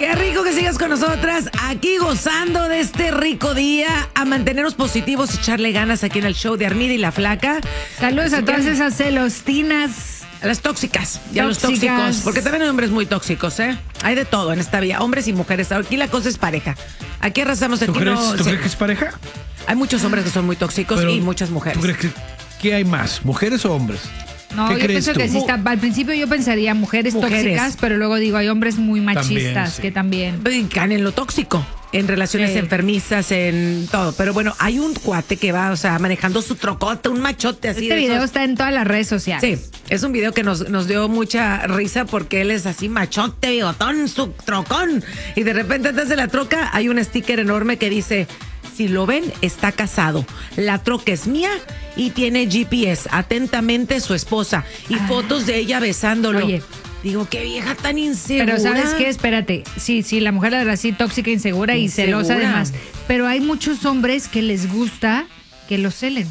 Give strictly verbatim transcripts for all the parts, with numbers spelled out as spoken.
Qué rico que sigas con nosotras, aquí gozando de este rico día, a mantenernos positivos, echarle ganas aquí en el show de Armida y la Flaca. Saludos Así a todas que, esas celostinas. a las tóxicas y a los Tóxicas. tóxicos, porque también hay hombres muy tóxicos, ¿eh? Hay de todo en esta vida, hombres y mujeres. Aquí la cosa es pareja. Aquí arrasamos, aquí ¿Tú crees, no... ¿tú se- crees que es pareja? Hay muchos hombres que son muy tóxicos Pero, y muchas mujeres. ¿Tú crees que qué hay más, mujeres o hombres? No, ¿Qué yo crees pienso tú? que sí está. Al principio yo pensaría mujeres, Mujeres. tóxicas, pero luego digo, hay hombres muy machistas También, sí. que también. Y caen en lo tóxico, en relaciones Sí. enfermizas, en todo. Pero bueno, hay un cuate que va, o sea, manejando su trocote, un machote así. Este de video esos. está en todas las redes sociales. Sí, es un video que nos, nos dio mucha risa porque él es así machote, bigotón, su trocón. Y de repente antes de la troca hay un sticker enorme que dice, si lo ven, está casado. La troca es mía y tiene G P S. Atentamente su esposa. Y Ah. fotos de ella besándolo. Oye. Digo, qué vieja tan insegura. Pero ¿sabes qué? Espérate. Sí, sí, la mujer era así tóxica, insegura, y Insegura. celosa además. Pero hay muchos hombres que les gusta que los celen.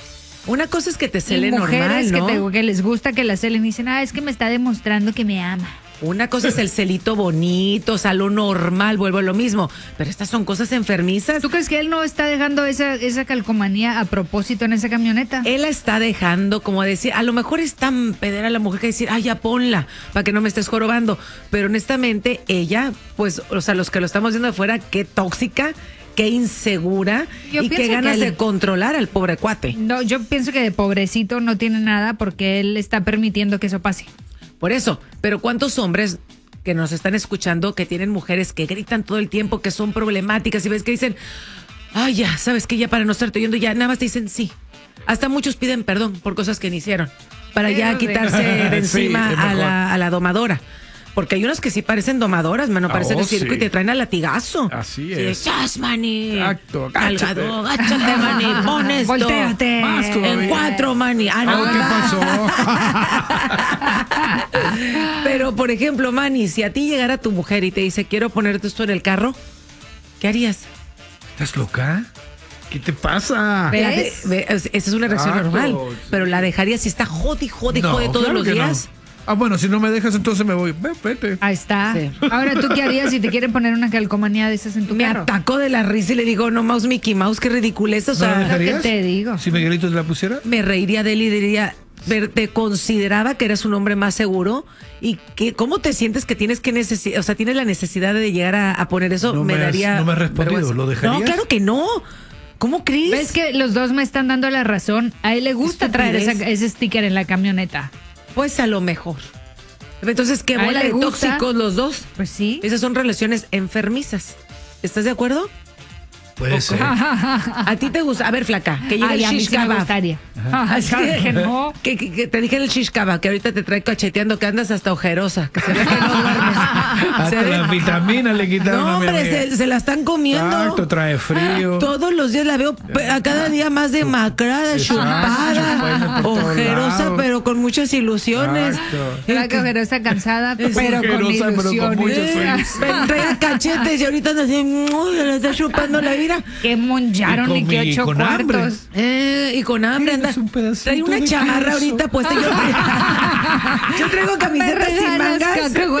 Una cosa es que te Y cele mujeres normal, ¿no? que, te- que les gusta que la celen y dicen, ah, es que me está demostrando que me ama. Una cosa es el celito bonito, o sea, lo normal, vuelvo a lo mismo. Pero estas son cosas enfermizas. ¿Tú crees que él no está dejando esa, esa calcomanía a propósito en esa camioneta? Él la está dejando, como decir, a lo mejor es tan pedera la mujer que decir, ay, ya ponla, para que no me estés jorobando. Pero honestamente, ella, pues, o sea, los que lo estamos viendo de fuera, qué tóxica, qué insegura Yo y qué pienso ganas que él- de controlar al pobre cuate. No, yo pienso que de pobrecito no tiene nada porque él está permitiendo que eso pase. Por eso, pero ¿cuántos hombres que nos están escuchando que tienen mujeres que gritan todo el tiempo, que son problemáticas y ves que dicen, ay, ya, sabes que ya para no estarte oyendo, ya nada más te dicen sí? Hasta muchos piden perdón por cosas que ni hicieron, para ya Pero de- quitarse de Sí, encima es a, mejor. la, a la domadora. Porque hay unas que sí parecen domadoras, mano, Ah, parecen oh, el circo sí. y te traen al latigazo. Así Sí, es. ¡chas, mani! Exacto, agáchate. Calgado, agáchate, mani, pon esto. Voltéate. Más todavía. En cuatro, mani. Ah, no, Ah, ¿qué pasó? Pero, por ejemplo, Manny, si a ti llegara tu mujer y te dice, quiero ponerte esto en el carro, ¿qué harías? ¿Estás loca? ¿Qué te pasa? Ve- La ¿Ves? de- ve- es- esa es una reacción Exacto, normal, sí. pero la dejarías si está jode, jode, No, jode todos claro los que no. días. Ah, bueno, si no me dejas, entonces me voy. Ve, vete. Ahí está. Sí. Ahora, ¿tú qué harías si te quieren poner una calcomanía de esas en tu Me carro? ataco de la risa y le digo, no más Mickey Mouse, qué ridiculez. O ¿No la sea, dejarías? ¿qué te digo? Si Miguelito te la pusiera. me reiría de él y diría, "Ver, te consideraba que eres un hombre más seguro y que cómo te sientes que tienes que necesitar, o sea, tienes la necesidad de llegar a, a poner eso, No me, me has- daría no me has respondido, vergüenza. ¿lo dejarías? No, claro que no. ¿Cómo crees? ¿Ves que los dos me están dando la razón? A él le gusta traer Estupidez. esa- ese sticker en la camioneta. Pues a lo mejor. Entonces, ¿qué A él bola le de gusta. tóxicos los dos? Pues sí. Esas son relaciones enfermizas. ¿Estás de acuerdo? Puede ser. ¿A ti te gusta? A ver, flaca, que llegue Ay, el a mí shish sí me kebab. gustaría. Así Claro que, que no. que, que- que te dije el shish kebab, que ahorita te trae cacheteando que andas hasta ojerosa, que se ve que no duermes. Se Hasta ve- las vitaminas le quitaron No, a mi hombre, amiga. se, se la están comiendo. Exacto, trae frío. Todos los días la veo pe- a cada día más demacrada, Exacto, chupada, chupando por todos ojerosa, lados. pero con muchas ilusiones. Exacto. Era que ojerosa cansada, pero con ojerosa, pero con ilusiones. muchos sueños. Ven, trae cachetes y ahorita anda así, uy, le está chupando la vida. Qué monjaron Y y con- qué y ocho con cuartos. hambre. Eh, y con hambre anda. Tienes un pedacito Trae una de chamarra queso. ahorita puesta. Yo, yo traigo camiseta sin Me regalas mangas. cacahuates.